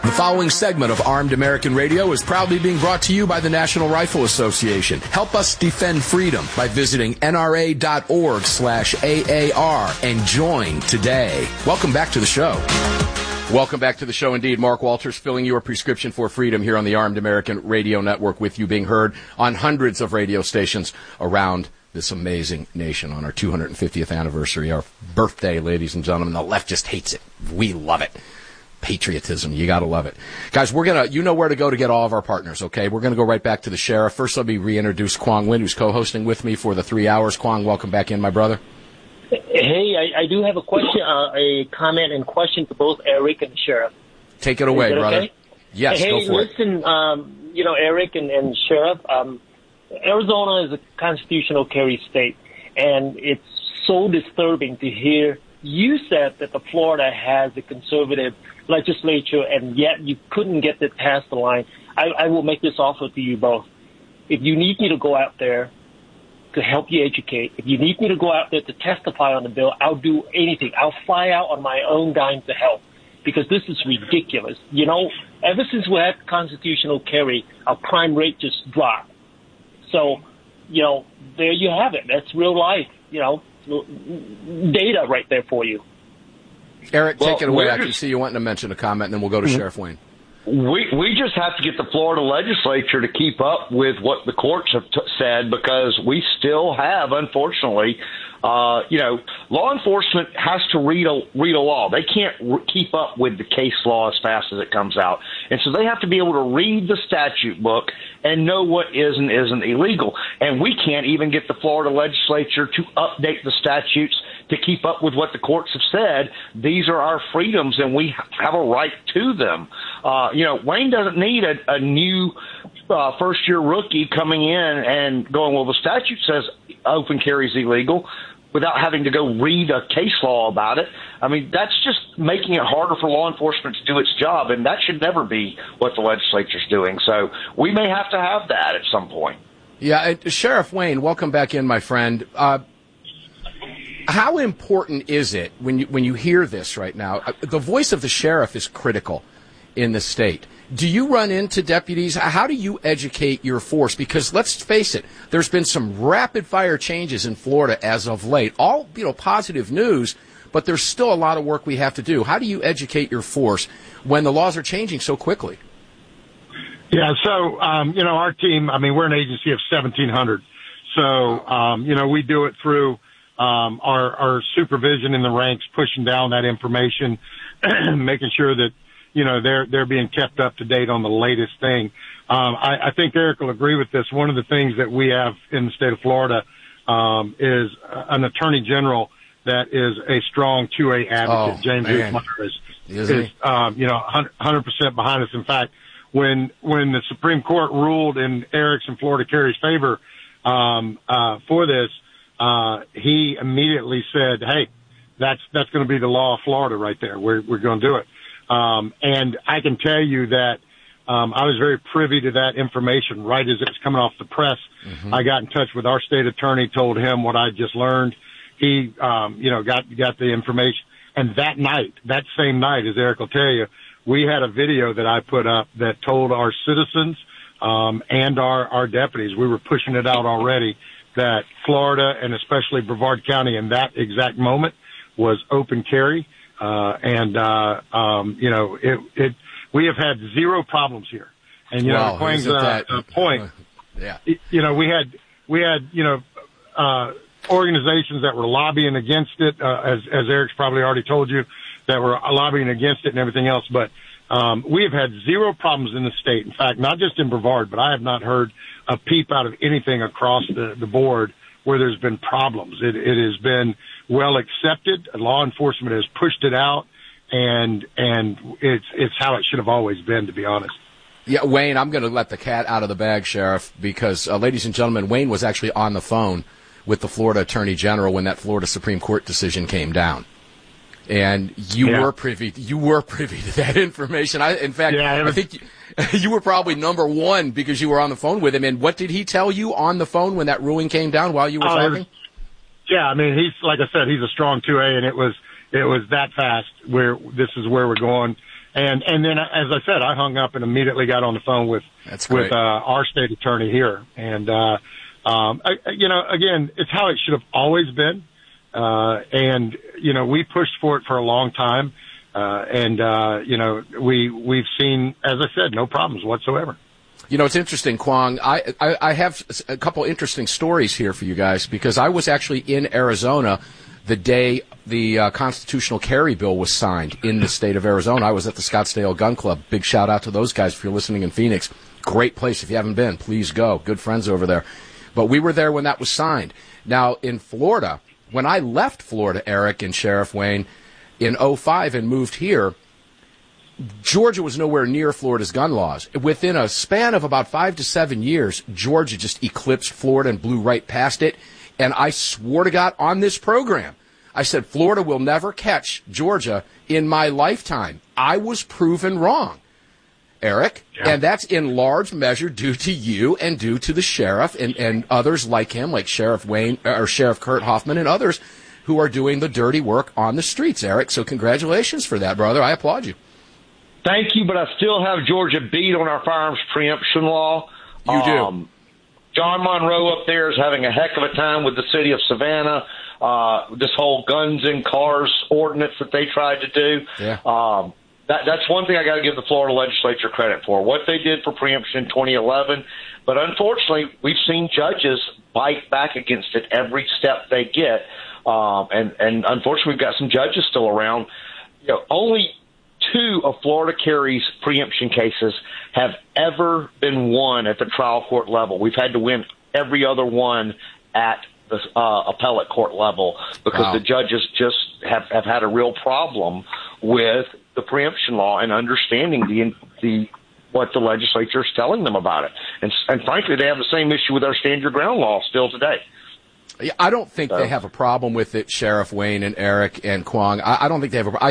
The following segment of Armed American Radio is proudly being brought to you by the National Rifle Association. Help us defend freedom by visiting nra.org/AAR and join today. Welcome back to the show. Welcome back to the show indeed. Mark Walters filling your prescription for freedom here on the Armed American Radio Network, with you being heard on hundreds of radio stations around this amazing nation on our 250th anniversary, our birthday, ladies and gentlemen. The left just hates it. We love it. Patriotism, you gotta love it. Guys, you know where to go to get all of our partners, okay? We're gonna go right back to the sheriff. First, let me reintroduce Quang Nguyen, who's co-hosting with me for the 3 hours. Quang, welcome back in, my brother. Hey, I do have a question, a comment and question to both Eric and the sheriff. Take it away, brother. Okay? Yes, go for it. Listen, Eric and sheriff, Arizona is a constitutional carry state, and it's so disturbing to hear you said that the Florida has a conservative legislature, and yet you couldn't get it past the line. I will make this offer to you both. If you need me to go out there to help you educate, if you need me to go out there to testify on the bill, I'll do anything. I'll fly out on my own dime to help, because this is ridiculous. You know, ever since we had constitutional carry, our crime rate just dropped. So, there you have it. That's real life, data right there for you. Eric, take it away. I can see you wanting to mention a comment, and then we'll go to Sheriff Wayne. We just have to get the Florida legislature to keep up with what the courts have said, because we still have, unfortunately, law enforcement has to read a law. They can't keep up with the case law as fast as it comes out. And so they have to be able to read the statute book and know what is and isn't illegal. And we can't even get the Florida legislature to update the statutes to keep up with what the courts have said. These are our freedoms, and we have a right to them. Wayne doesn't need a new first-year rookie coming in and going, well, the statute says open carry is illegal, without having to go read a case law about it. I mean, that's just making it harder for law enforcement to do its job, and that should never be what the legislature's doing. So we may have to have that at some point. Yeah, Sheriff Wayne, welcome back in, my friend. How important is it when you hear this right now? The voice of the sheriff is critical in the state. Do you run into deputies? How do you educate your force? Because let's face it, there's been some rapid-fire changes in Florida as of late. All, positive news, but there's still a lot of work we have to do. How do you educate your force when the laws are changing so quickly? Yeah, so, our team, we're an agency of 1,700. So, we do it through our supervision in the ranks, pushing down that information, making sure that they're being kept up to date on the latest thing. I think Eric will agree with this. One of the things that we have in the state of Florida is an attorney general that is a strong 2A advocate. James Huthmeyer is 100% behind us. In fact, when the Supreme Court ruled in Eric's and Florida Carry's favor for this, he immediately said, "Hey, that's going to be the law of Florida right there. We're going to do it." And I can tell you that I was very privy to that information right as it was coming off the press. Mm-hmm. I got in touch with our state attorney, told him what I just learned. He, got the information. And that same night, as Eric will tell you, we had a video that I put up that told our citizens and our deputies, we were pushing it out already, that Florida and especially Brevard County in that exact moment was open carry. We have had zero problems here. And, Quang's point, we had organizations that were lobbying against it, as Eric's probably already told you, that were lobbying against it and everything else. But, we have had zero problems in the state. In fact, not just in Brevard, but I have not heard a peep out of anything across the board where there's been problems. It has been well accepted. Law enforcement has pushed it out, and it's how it should have always been, to be honest. Yeah, Wayne, I'm going to let the cat out of the bag, Sheriff, because, ladies and gentlemen, Wayne was actually on the phone with the Florida Attorney General when that Florida Supreme Court decision came down. And you were privy to that information. I think you were probably number one because you were on the phone with him. And what did he tell you on the phone when that ruling came down while you were talking? He's, like I said, he's a strong 2A, and it was that fast. This is where we're going. And then, as I said, I hung up and immediately got on the phone with our state attorney here. And, again, it's how it should have always been. And, we pushed for it for a long time. We've seen, as I said, no problems whatsoever. It's interesting, Kwong. I have a couple interesting stories here for you guys because I was actually in Arizona the day the constitutional carry bill was signed in the state of Arizona. I was at the Scottsdale Gun Club. Big shout out to those guys if you're listening in Phoenix. Great place. If you haven't been, please go. Good friends over there. But we were there when that was signed. Now, in Florida, when I left Florida, Eric and Sheriff Wayne, in 2005 and moved here, Georgia was nowhere near Florida's gun laws. Within a span of about 5 to 7 years, Georgia just eclipsed Florida and blew right past it. And I swore to God on this program, I said, Florida will never catch Georgia in my lifetime. I was proven wrong, Eric. Yeah. And that's in large measure due to you and due to the sheriff and others like him, like Sheriff Wayne or Sheriff Kurt Hoffman and others who are doing the dirty work on the streets, Eric. So congratulations for that, brother. I applaud you. Thank you, but I still have Georgia beat on our firearms preemption law. You do. John Monroe up there is having a heck of a time with the city of Savannah. This whole guns in cars ordinance that they tried to do. Yeah. That's one thing I got to give the Florida legislature credit for, what they did for preemption in 2011. But unfortunately, we've seen judges bite back against it every step they get. And unfortunately, we've got some judges still around. Only 2 of Florida carries preemption cases have ever been won at the trial court level. We've had to win every other one at the appellate court level because the judges just have had a real problem with the preemption law and understanding what the legislature is telling them about it. And frankly, they have the same issue with our stand your ground law still today. I don't think they have a problem with it, Sheriff Wayne and Eric and Kwong. I don't think they have a problem.